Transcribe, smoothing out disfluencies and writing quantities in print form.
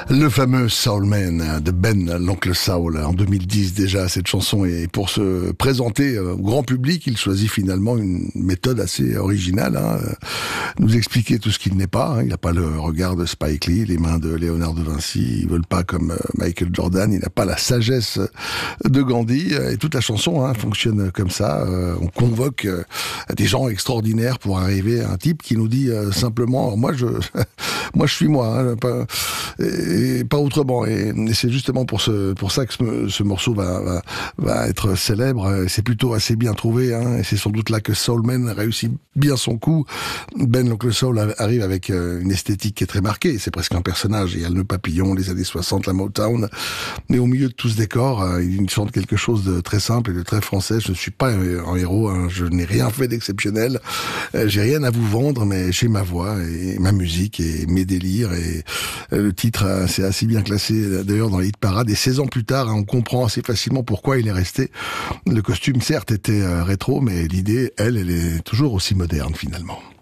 Le fameux Soul Man de Ben, l'oncle Soul, en 2010 déjà, cette chanson. Et pour se présenter au grand public, il choisit finalement une méthode assez originale, nous expliquer tout ce qu'il n'est pas. Il n'a pas le regard de Spike Lee, les mains de Léonard de Vinci, il vole pas comme Michael Jordan, il n'a pas la sagesse de Gandhi. Et toute la chanson fonctionne comme ça. On convoque des gens extraordinaires pour arriver à un type qui nous dit simplement, moi je suis moi, et pas autrement. Et c'est justement pour ça que ce morceau va être célèbre. C'est plutôt assez bien trouvé, et c'est sans doute là que Soul Man réussit bien son coup. Ben l'oncle Soul arrive avec une esthétique qui est très marquée. C'est presque un personnage. Il y a le nœud papillon, les années 60, la Motown. Mais au milieu de tout ce décor, il chante quelque chose de très simple et de très français. Je ne suis pas un héros. Je n'ai rien fait d'exceptionnel. J'ai rien à vous vendre, mais j'ai ma voix et ma musique et mes délires. Et le titre, c'est assez bien classé d'ailleurs dans les hit parades. Et 16 ans plus tard, on comprend assez facilement pourquoi il est resté. Le costume, certes, était rétro, mais l'idée, elle est toujours aussi moderne finalement.